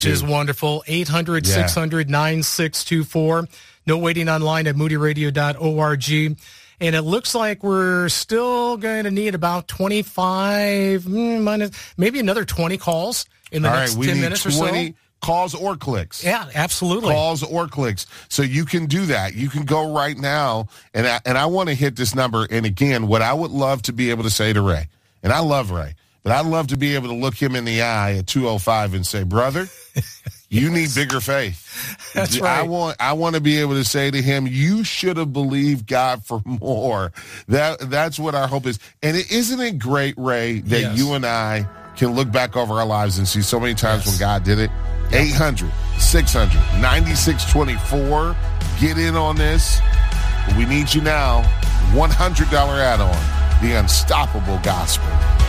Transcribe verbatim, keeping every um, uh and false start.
Which is wonderful. eight hundred, six hundred, nine six two four. No waiting online at moody radio dot org. And it looks like we're still going to need about twenty-five, minus, maybe another twenty calls in the All next right, we ten need minutes twenty or so. Calls or clicks. Yeah, absolutely. Calls or clicks. So you can do that. You can go right now, and I, and I want to hit this number. And again, what I would love to be able to say to Ray, and I love Ray, but I'd love to be able to look him in the eye at two oh five and say, brother, you need bigger faith. That's right. I want I want to be able to say to him, you should have believed God for more. That That's what our hope is. And it, isn't it great, Ray, that Yes. you and I can look back over our lives and see so many times Yes. when God did it? eight hundred, six hundred, nine six two four. Get in on this. We need you now. one hundred dollars add-on. The Unstoppable Gospel.